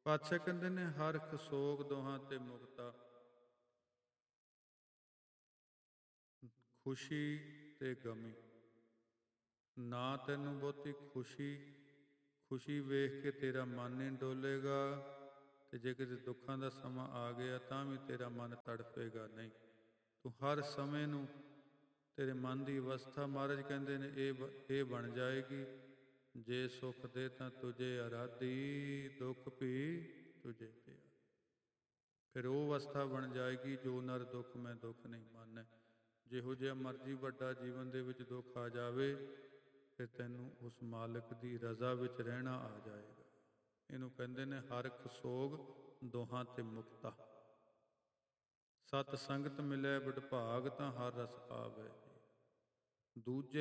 ਪਾਤਸ਼ਾਹ ਕਹਿੰਦੇ ਨੇ ਹਰਖ ਸੋਗ ਦੋਹਾਂ ਤੇ ਮੁਕਤਾ, ਖੁਸ਼ੀ ਤੇ ਗਮੀ। ਨਾ ਤੈਨੂੰ ਬਹੁਤੀ ਖੁਸ਼ੀ ਵੇਖ ਕੇ ਤੇਰਾ ਮਨ ਨਹੀਂ ਡੋਲੇਗਾ, ਤੇ ਜੇ ਕਿਤੇ ਦੁੱਖਾਂ ਦਾ ਸਮਾਂ ਆ ਗਿਆ ਤਾਂ ਵੀ ਤੇਰਾ ਮਨ ਤੜਫੇਗਾ ਨਹੀਂ। ਤੂੰ ਹਰ ਸਮੇਂ ਨੂੰ, ਤੇਰੇ ਮਨ ਦੀ ਅਵਸਥਾ ਮਹਾਰਾਜ ਕਹਿੰਦੇ ਨੇ ਇਹ ਬਣ ਜਾਏਗੀ, ਜੇ ਸੁਖ ਦੇ ਤਾਂ ਤੁਝੇ ਅਰਾਧੀ, ਦੁੱਖ ਵੀ ਤੁਝੇ ਪਿਆ। ਫਿਰ ਉਹ ਅਵਸਥਾ ਬਣ ਜਾਏਗੀ, ਜੋ ਨਰ ਦੁੱਖ ਮੈਂ ਦੁੱਖ ਨਹੀਂ ਮਾਨੈ। ਜਿਹੋ ਜਿਹਾ ਮਰਜ਼ੀ ਵੱਡਾ ਜੀਵਨ ਦੇ ਵਿੱਚ ਦੁੱਖ ਆ ਜਾਵੇ, ਫਿਰ ਤੈਨੂੰ ਉਸ ਮਾਲਕ ਦੀ ਰਜ਼ਾ ਵਿੱਚ ਰਹਿਣਾ ਆ ਜਾਏਗਾ। ਇਹਨੂੰ ਕਹਿੰਦੇ ਨੇ ਹਰਖ ਸੋਗ ਦੋਹਾਂ ਤੇ ਮੁਕਤਾ। ਸਤ ਸੰਗਤ ਮਿਲੈ ਵਡਭਾਗ, ਤਾਂ ਹਰ ਰਸ ਪਾਵੈ। ਦੂਜੇ